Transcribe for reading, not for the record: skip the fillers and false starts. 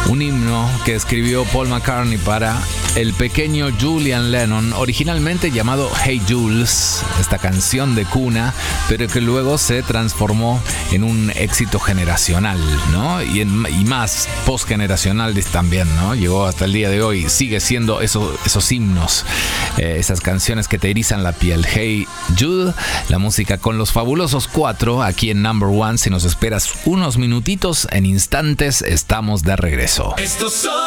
un himno que escribió Paul McCartney para el pequeño Julian Lennon, originalmente llamado Hey Jules, esta canción de cuna, pero que luego se transformó en un éxito generacional, ¿no? Y más postgeneracional también, ¿no? Llegó hasta el día de hoy, sigue siendo esos himnos, esas canciones que te erizan la piel. Hey Jude, la música con los fabulosos 4 aquí en Number One. Si nos esperas unos minutitos, en instantes estamos de regreso.